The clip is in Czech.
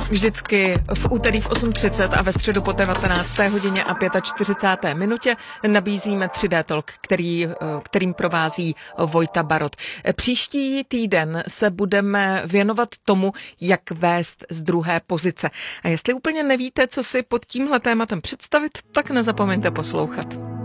Vždycky v úterý v 8:30 a ve středu po 19. hodině a 45. minutě nabízíme 3D Talk, kterým provází Vojta Barot. Příští týden se budeme věnovat tomu, jak vést z druhé pozice. A jestli úplně nevíte, co si pod tímhle tématem představit, tak nezapomeňte poslouchat.